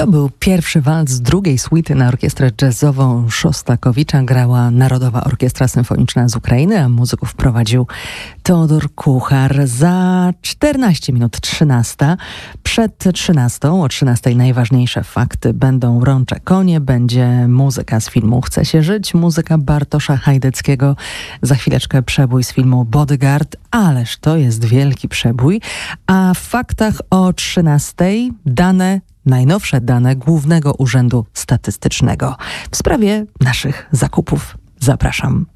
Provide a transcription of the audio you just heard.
To był pierwszy walc z drugiej suity na orkiestrę jazzową Szostakowicza. Grała Narodowa Orkiestra Symfoniczna z Ukrainy, a muzyków prowadził Teodor Kuchar. Za 14 minut 13. Przed 13, o 13 najważniejsze fakty. Będą Rącze konie, będzie muzyka z filmu Chce się żyć, muzyka Bartosza Hajdeckiego. Za chwileczkę przebój z filmu Bodyguard, ależ to jest wielki przebój. A w faktach o 13 najnowsze dane Głównego Urzędu Statystycznego w sprawie naszych zakupów. Zapraszam.